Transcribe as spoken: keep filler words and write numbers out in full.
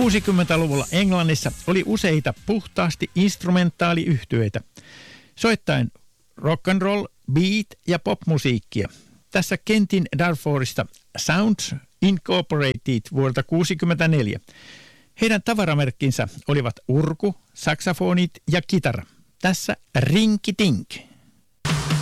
kuusikymmentäluvulla Englannissa oli useita puhtaasti instrumentaaliyhtyeitä, soittaen rock and roll, beat ja popmusiikkia. Tässä Kentin Darfurista Sounds Incorporated vuodelta kuusikymmentäneljä. Heidän tavaramerkkinsä olivat urku, saksafonit ja kitara. Tässä Rinki Tink.